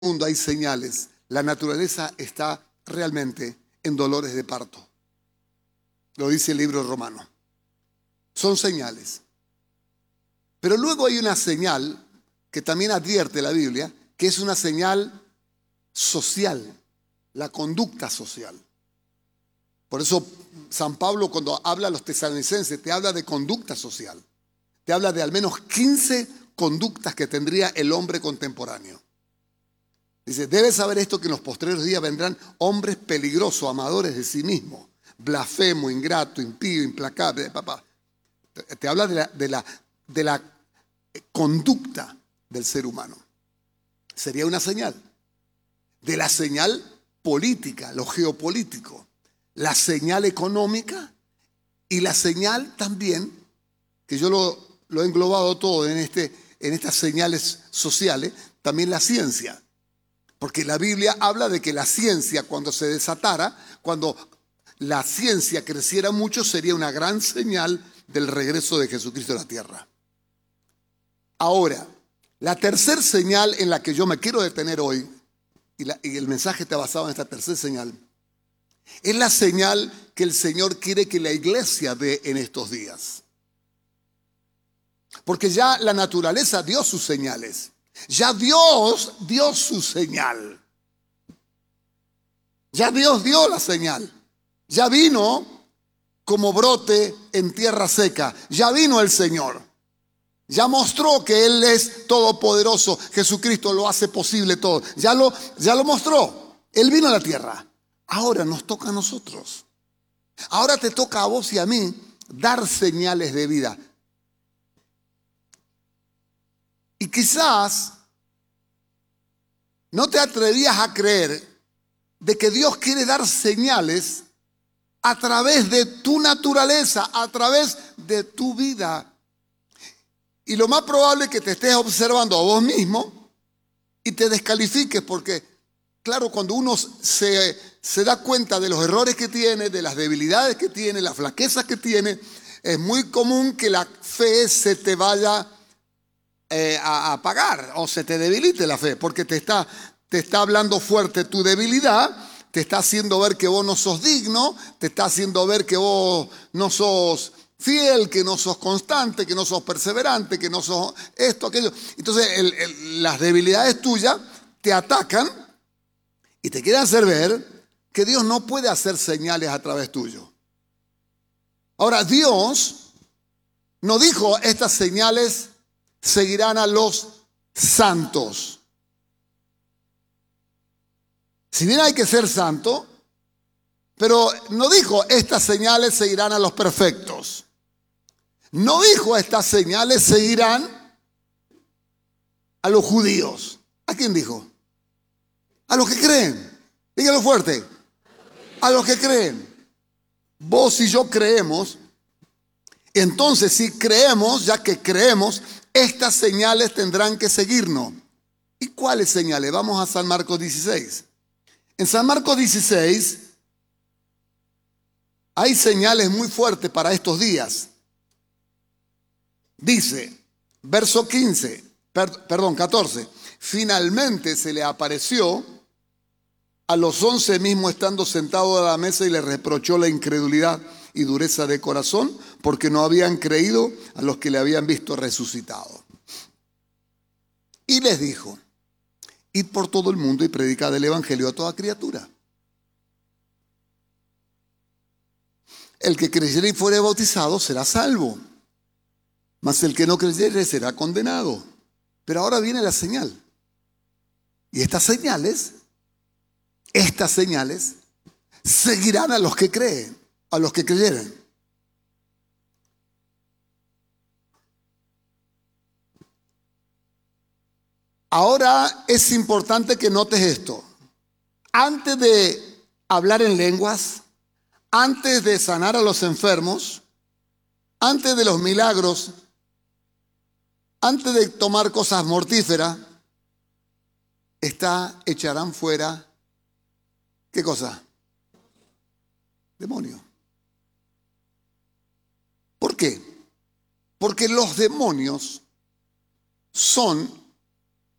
mundo hay señales. La naturaleza está realmente en dolores de parto. Lo dice el libro romano. Son señales. Pero luego hay una señal que también advierte la Biblia, que es una señal social, la conducta social. Por eso San Pablo, cuando habla a los tesalonicenses, te habla de conducta social. Te habla de al menos 15 conductas que tendría el hombre contemporáneo. Dice, debes saber esto, que en los postreros días vendrán hombres peligrosos, amadores de sí mismos, blasfemo, ingrato, impío, implacable. Papá. Te habla de la conducta del ser humano. Sería una señal. De la señal política, lo geopolítico, la señal económica y la señal también, que yo lo he englobado todo en estas señales sociales, también la ciencia. Porque la Biblia habla de que la ciencia, cuando se desatara, cuando la ciencia creciera mucho, sería una gran señal del regreso de Jesucristo a la tierra. Ahora, la tercera señal en la que yo me quiero detener hoy, y el mensaje está basado en esta tercera señal, es la señal que el Señor quiere que la iglesia dé en estos días. Porque ya la naturaleza dio sus señales. Ya Dios dio su señal. Ya Dios dio la señal. Ya vino como brote en tierra seca. Ya vino el Señor. Ya mostró que Él es todopoderoso. Jesucristo lo hace posible todo. Ya lo mostró. Él vino a la tierra. Ahora nos toca a nosotros. Ahora te toca a vos y a mí dar señales de vida. Y quizás no te atrevías a creer de que Dios quiere dar señales a través de tu naturaleza, a través de tu vida. Y lo más probable es que te estés observando a vos mismo y te descalifiques, porque claro, cuando uno se da cuenta de los errores que tiene, de las debilidades que tiene, las flaquezas que tiene, es muy común que la fe se te vaya a apagar o se te debilite la fe, porque te está hablando fuerte tu debilidad, te está haciendo ver que vos no sos digno, te está haciendo ver que vos no sos fiel, que no sos constante, que no sos perseverante, que no sos esto, aquello. Entonces las debilidades tuyas te atacan y te quieren hacer ver que Dios no puede hacer señales a través tuyo. Ahora, Dios no dijo estas señales seguirán a los santos. Si bien hay que ser santo, pero no dijo estas señales seguirán a los perfectos. No dijo estas señales seguirán a los judíos. ¿A quién dijo? A los que creen. Dígalo fuerte. A los que creen. Vos y yo creemos. Entonces, si creemos, ya que creemos, estas señales tendrán que seguirnos. ¿Y cuáles señales? Vamos a San Marcos 16. En San Marcos 16 hay señales muy fuertes para estos días. Dice, verso 14. Finalmente se le apareció a los 11 mismos estando sentados a la mesa y le reprochó la incredulidad y dureza de corazón, porque no habían creído a los que le habían visto resucitado. Y les dijo, id por todo el mundo y predicad el evangelio a toda criatura. El que creyere y fuere bautizado será salvo, mas el que no creyere será condenado. Pero ahora viene la señal. Y estas señales seguirán a los que creen, a los que creyeren. Ahora es importante que notes esto. Antes de hablar en lenguas, antes de sanar a los enfermos, antes de los milagros, antes de tomar cosas mortíferas, echarán fuera, ¿qué cosa? Demonio. ¿Por qué? Porque los demonios son